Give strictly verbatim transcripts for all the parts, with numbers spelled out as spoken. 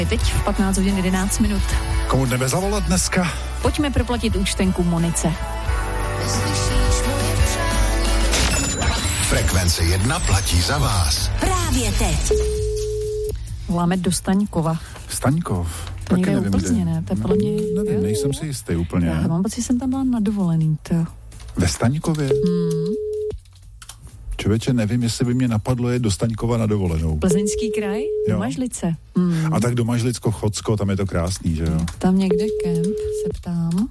Teď v patnáct hodin jedenáct minut. Komu jdeme zavolat dneska? Pojďme proplatit účtenku Monice. Frekvence jedna platí za vás. Právě teď. Voláme do Staňkova. Staňkov. To někde u Plzně, ne? To je podle mě... No, nevím, jo, nejsem jo. si jistý úplně. Já mám pocit, že jsem tam byla na dovolený, to. Ve Staňkově? Hmm. Člověče, nevím, jestli by mě napadlo je do Staňkova na dovolenou. Plzeňský kraj? Jo. Do Mažlice. Hmm. A tak do Mažlicko-Chodsko, tam je to krásný, že jo? Tam někde kemp, se ptám.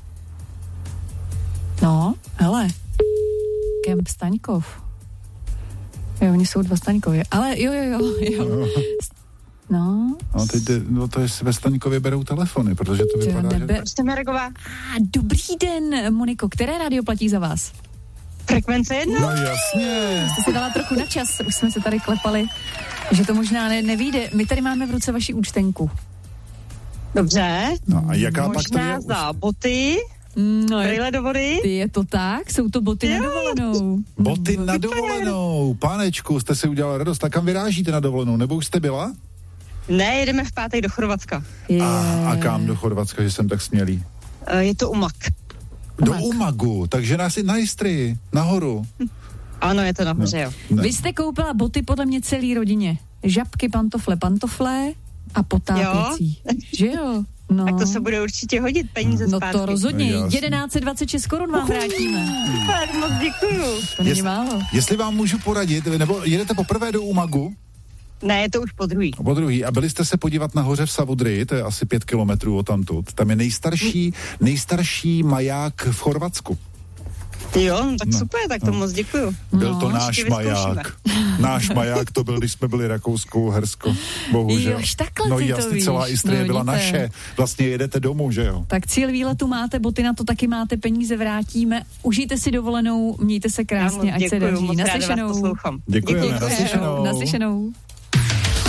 No, hele. Kemp Staňkov. Jo, oni jsou dva Staňkově. Ale jo, jo, jo, jo. No. No. No, teď, no to jestli ve Staňkově berou telefony, protože to vypadá, nebe... že... Prostě Mareková. A, dobrý den, Moniko. Které rádio platí za vás? Frekvence jedna. No jasně. Jste se dala trochu na čas, už jsme se tady klepali, že to možná ne, nevíde. My tady máme v ruce vaši účtenku. Dobře. No a jaká Možná pak to je? za boty, No, je, brýle do vody. je to tak? Jsou to boty Jo. na dovolenou. Boty na dovolenou. Pánečku, jste si udělala radost. Tak kam vyrážíte na dovolenou? Nebo už jste byla? Ne, jedeme v pátek do Chorvatska. Je. A, a kam do Chorvatska, že jsem tak smělý? E, Je to Umag. Do Umag. Umagu, takže nás je na Istrii, nahoru. Ano, je to nahoře, No. jo. Ne. Vy jste koupila boty podle mě celý rodině. Žabky, pantofle, pantofle a potápěcí. Že jo? No. Tak to se bude určitě hodit, peníze No zpátky. to rozhodně. No, jasně. jedenáct set dvacet šest korun vám vrátíme. Super, moc děkuju. To není Jest- málo. Jestli vám můžu poradit, nebo jedete poprvé do Umagu, Ne, je to už po druhý. po druhý, a byli jste se podívat nahoře v Savudry, to je asi pět kilometrů odtamtud. Tam je nejstarší, nejstarší maják v Chorvatsku. Jo, no tak No, super, tak to no. moc děkuju. Byl to No, náš ještě vyzkoušíme. maják. Náš maják to byl, když jsme byli Rakouskou Hersko. Bohužel. Jož, takhle no ty to jasně, víš. celá Istrie No, byla vidíte. naše. Vlastně jedete domů, že jo? Tak cíl výletu máte, boty na to taky máte, peníze vrátíme. Užijte si dovolenou, mějte se krásně, Já moc ať se děkuju, daří. moc ráda vás Naslyšenou. poslouchám. Děkujeme, Děkuju. naslyšenou. Naslyšenou.